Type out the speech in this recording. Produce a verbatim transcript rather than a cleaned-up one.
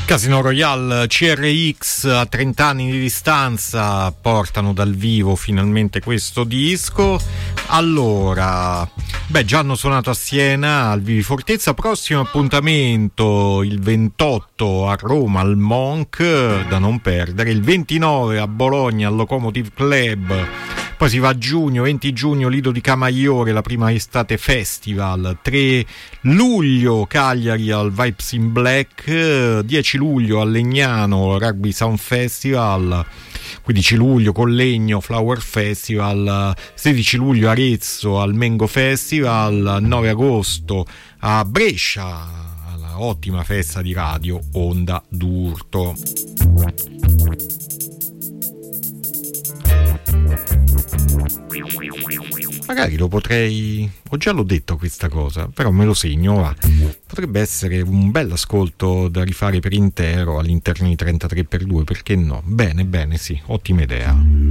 Casino Royale C R X a trenta anni di distanza portano dal vivo finalmente questo disco. Allora, beh, già hanno suonato a Siena al Vivi Fortezza, prossimo appuntamento il ventotto a Roma al Monk, da non perdere, il ventinove a Bologna al Locomotive Club. Poi si va a giugno, venti giugno Lido di Camaiore, la prima estate festival, tre luglio Cagliari al Vibes in Black, dieci luglio a Legnano Rugby Sound Festival, quindici luglio Collegno Flower Festival, sedici luglio Arezzo al Mengo Festival, nove agosto a Brescia alla ottima festa di radio Onda d'Urto. Magari lo potrei, ho già l'ho detto questa cosa, però me lo segno, va. Potrebbe essere un bel ascolto da rifare per intero all'interno di trentatré per due, perché no? Bene, bene, sì, ottima idea.